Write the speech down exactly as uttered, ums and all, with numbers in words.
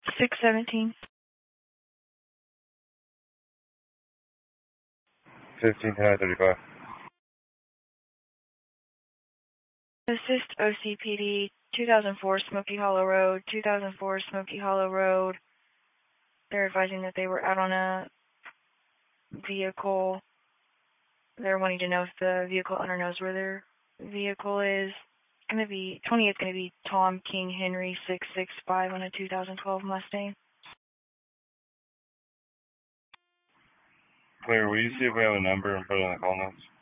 six seventeen. fifteen ten thirty-five. Assist O C P D, two thousand four Smoky Hollow Road, two thousand four Smoky Hollow Road. They're advising that they were out on a vehicle. They're wanting to know if the vehicle owner knows where their vehicle is. It's going to be, twenty is going to be Tom King Henry six six five on a two thousand twelve Mustang. Clear, will you see if we have a number and put it in the call notes?